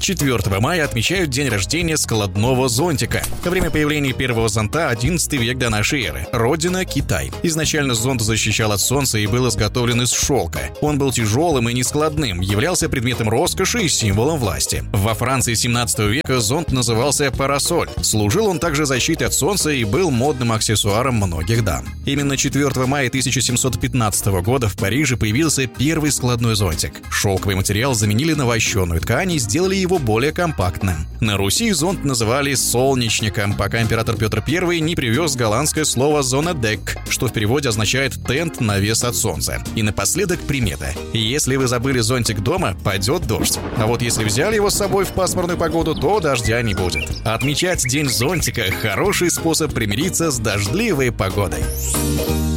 4 мая отмечают день рождения складного зонтика. Время появления первого зонта – 11 век до нашей эры. Родина – Китай. Изначально зонт защищал от солнца и был изготовлен из шелка. Он был тяжелым и нескладным, являлся предметом роскоши и символом власти. Во Франции 17 века зонт назывался парасоль. Служил он также защитой от солнца и был модным аксессуаром многих дам. Именно 4 мая 1715 года в Париже появился первый складной зонтик. Шелковый материал заменили на вощеную ткань и сделали его более компактным. На Руси зонт называли солнечником, пока император Петр I не привез голландское слово «зонедек», что в переводе означает «тент, навес от солнца». И напоследок примета. Если вы забыли зонтик дома, пойдет дождь. А вот если взяли его с собой в пасмурную погоду, то дождя не будет. Отмечать День зонтика – хороший способ примириться с дождливой погодой.